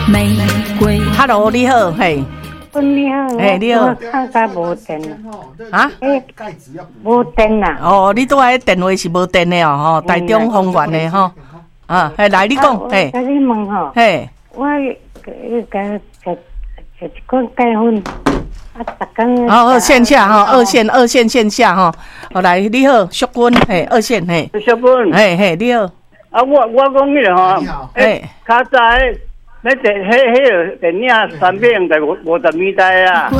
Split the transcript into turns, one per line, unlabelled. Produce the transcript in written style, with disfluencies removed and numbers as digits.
玫瑰。
Hello， 你好，嘿。
你好，
你好。
看甲无电
啊？
无电啦。
哦，你拄仔电话是无电的哦，吼，台中丰原的吼。啊，嘿，来你讲，嘿。
甲你问吼。
嘿。
我食一罐钙粉，逐工。
哦，线下哈，二线线下哈。好来，你好，淑君，嘿，二线嘿。
淑君。
嘿，你好。
啊，我讲迄个吼，较早迄电影产品用在50米台啊。